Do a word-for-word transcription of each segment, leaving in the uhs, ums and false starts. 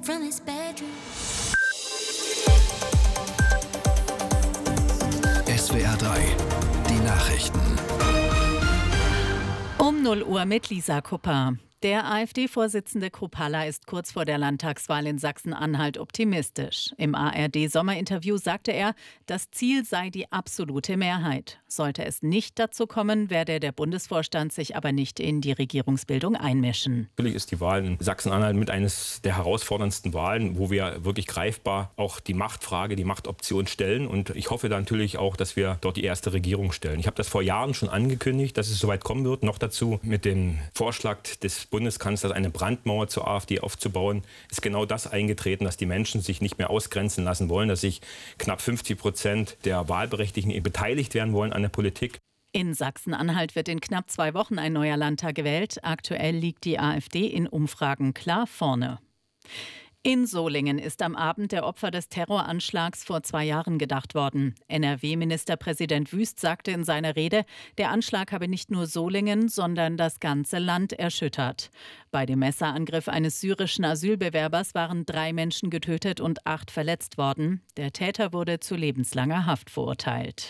from his bedroom. S W R drei, die Nachrichten. Um null Uhr mit Lisa Kupper. Der AfD-Vorsitzende Kruppalla ist kurz vor der Landtagswahl in Sachsen-Anhalt optimistisch. Im A R D-Sommerinterview sagte er, das Ziel sei die absolute Mehrheit. Sollte es nicht dazu kommen, werde der Bundesvorstand sich aber nicht in die Regierungsbildung einmischen. Natürlich ist die Wahl in Sachsen-Anhalt mit eines der herausforderndsten Wahlen, wo wir wirklich greifbar auch die Machtfrage, die Machtoption stellen. Und ich hoffe dann natürlich auch, dass wir dort die erste Regierung stellen. Ich habe das vor Jahren schon angekündigt, dass es soweit kommen wird. Noch dazu mit dem Vorschlag des Bundeskanzlers, eine Brandmauer zur AfD aufzubauen, ist genau das eingetreten, dass die Menschen sich nicht mehr ausgrenzen lassen wollen, dass sich knapp fünfzig Prozent der Wahlberechtigten beteiligt werden wollen an der Politik. In Sachsen-Anhalt wird in knapp zwei Wochen ein neuer Landtag gewählt. Aktuell liegt die AfD in Umfragen klar vorne. In Solingen ist am Abend der Opfer des Terroranschlags vor zwei Jahren gedacht worden. N R W-Ministerpräsident Wüst sagte in seiner Rede, der Anschlag habe nicht nur Solingen, sondern das ganze Land erschüttert. Bei dem Messerangriff eines syrischen Asylbewerbers waren drei Menschen getötet und acht verletzt worden. Der Täter wurde zu lebenslanger Haft verurteilt.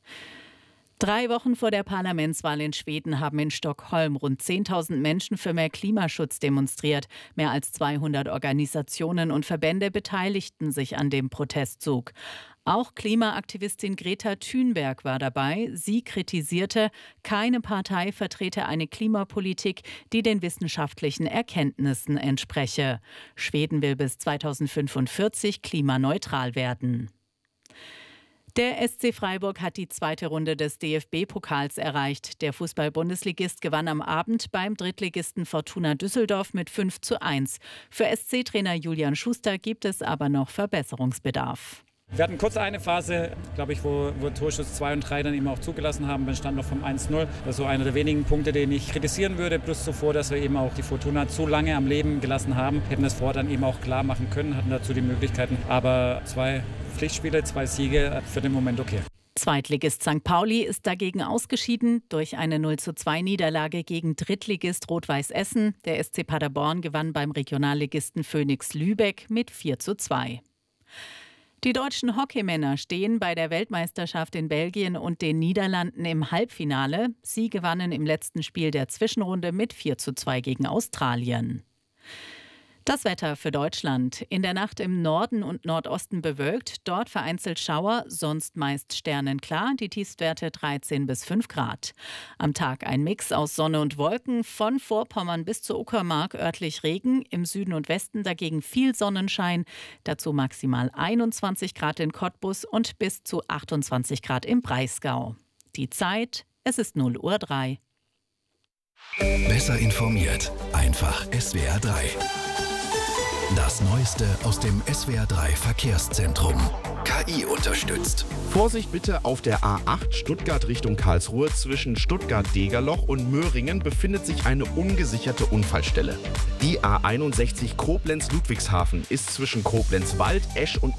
Drei Wochen vor der Parlamentswahl in Schweden haben in Stockholm rund zehntausend Menschen für mehr Klimaschutz demonstriert. Mehr als zweihundert Organisationen und Verbände beteiligten sich an dem Protestzug. Auch Klimaaktivistin Greta Thunberg war dabei. Sie kritisierte, keine Partei vertrete eine Klimapolitik, die den wissenschaftlichen Erkenntnissen entspreche. Schweden will bis zweitausendfünfundvierzig klimaneutral werden. Der S C Freiburg hat die zweite Runde des D F B-Pokals erreicht. Der Fußball-Bundesligist gewann am Abend beim Drittligisten Fortuna Düsseldorf mit fünf zu eins. Für S C-Trainer Julian Schuster gibt es aber noch Verbesserungsbedarf. Wir hatten kurz eine Phase, glaube ich, wo, wo Torschuss zwei und drei dann eben auch zugelassen haben. Dann stand noch vom eins null. Das ist so einer der wenigen Punkte, den ich kritisieren würde. Plus zuvor, dass wir eben auch die Fortuna zu lange am Leben gelassen haben. Hätten das vorher dann eben auch klar machen können, hatten dazu die Möglichkeiten. Aber zwei Pflichtspiele, zwei Siege, für den Moment okay. Zweitligist Sankt Pauli ist dagegen ausgeschieden durch eine null zu zwei Niederlage gegen Drittligist Rot-Weiß Essen. Der S C Paderborn gewann beim Regionalligisten Phönix Lübeck mit vier zu zwei. Die deutschen Hockeymänner stehen bei der Weltmeisterschaft in Belgien und den Niederlanden im Halbfinale. Sie gewannen im letzten Spiel der Zwischenrunde mit vier zu zwei gegen Australien. Das Wetter für Deutschland. In der Nacht im Norden und Nordosten bewölkt, dort vereinzelt Schauer, sonst meist sternenklar, die Tiefstwerte dreizehn bis fünf Grad. Am Tag ein Mix aus Sonne und Wolken, von Vorpommern bis zur Uckermark örtlich Regen, im Süden und Westen dagegen viel Sonnenschein, dazu maximal einundzwanzig Grad in Cottbus und bis zu achtundzwanzig Grad im Breisgau. Die Zeit, es ist null Uhr drei. Besser informiert, einfach S W R drei. Das Neueste aus dem S W R drei Verkehrszentrum. K I unterstützt. Vorsicht bitte auf der A acht Stuttgart Richtung Karlsruhe. Zwischen Stuttgart-Degerloch und Möhringen befindet sich eine ungesicherte Unfallstelle. Die A einundsechzig Koblenz-Ludwigshafen ist zwischen Koblenz-Wald, Esch und